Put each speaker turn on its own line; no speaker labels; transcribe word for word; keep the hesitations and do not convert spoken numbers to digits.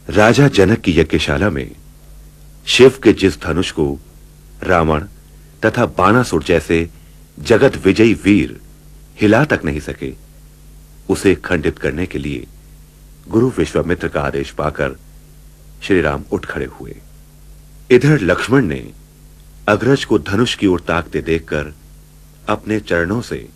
राजा जनक की यज्ञशाला में शिव के जिस धनुष को रावण तथा बाणासुर जैसे जगत विजयी वीर हिला तक नहीं सके, उसे खंडित करने के लिए गुरु विश्वामित्र का आदेश पाकर श्री राम उठ खड़े हुए। इधर लक्ष्मण ने अग्रज को धनुष की ओर ताकते देखकर अपने चरणों से